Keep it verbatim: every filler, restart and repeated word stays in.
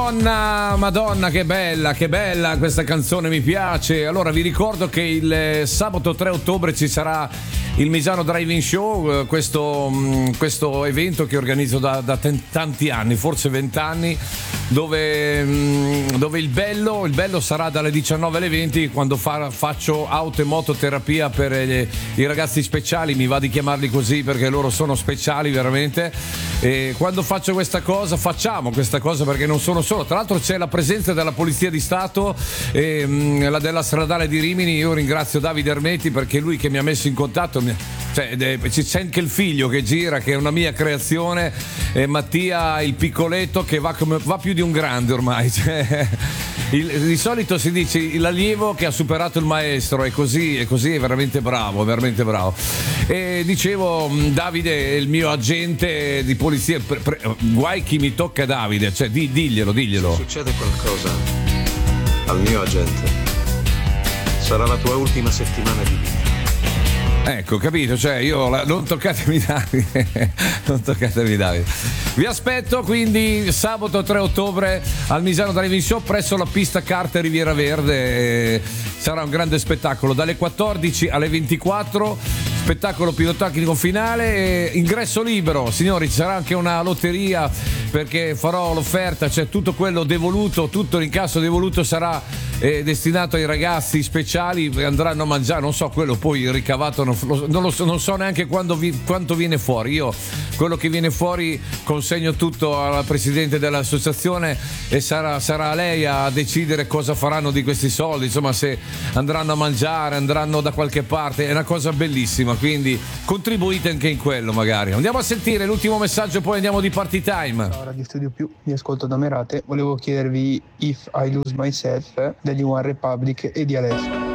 Madonna, Madonna, che bella, che bella questa canzone, mi piace. Allora vi ricordo che il sabato tre ottobre ci sarà il Misano Driving Show, questo, questo evento che organizzo da, da tanti anni, forse vent'anni, dove, dove il bello, il bello sarà dalle diciannove alle venti, quando fa, faccio auto e mototerapia per gli, i ragazzi speciali, mi va di chiamarli così perché loro sono speciali veramente. E quando faccio questa cosa, facciamo questa cosa perché non sono solo, tra l'altro c'è la presenza della Polizia di Stato e mh, la della stradale di Rimini. Io ringrazio Davide Ermetti perché è lui che mi ha messo in contatto, mi, cioè, eh, c'è anche il figlio che gira, che è una mia creazione, e Mattia il piccoletto che va, come, va più di un grande ormai, cioè, il, di solito si dice l'allievo che ha superato il maestro, e così, e così è veramente bravo, veramente bravo. E dicevo, Davide è il mio agente di polizia, pre, pre, guai chi mi tocca Davide, cioè di, diglielo, diglielo. Se succede qualcosa al mio agente, sarà la tua ultima settimana di vita. Ecco, capito? Cioè io la, non toccatemi Davide, non toccatemi Davide. Vi aspetto quindi sabato tre ottobre al Misano Driving Show presso la pista kart Riviera Verde. Sarà un grande spettacolo dalle quattordici alle ventiquattro. Spettacolo pirotecnico finale, ingresso libero, signori. Ci sarà anche una lotteria perché farò l'offerta, cioè tutto quello devoluto, tutto l'incasso devoluto sarà eh, destinato ai ragazzi speciali, andranno a mangiare, non so, quello poi ricavato non, non, lo so, non so neanche quando vi, quanto viene fuori. Io quello che viene fuori consegno tutto alla presidente dell'associazione e sarà, sarà lei a decidere cosa faranno di questi soldi, insomma, se andranno a mangiare, andranno da qualche parte. È una cosa bellissima, quindi contribuite anche in quello magari. Andiamo a sentire l'ultimo messaggio, poi andiamo di Party Time. Ciao Radio Studio Più, mi ascolto da Merate. Volevo chiedervi If I Lose Myself degli One Republic e di Alessio.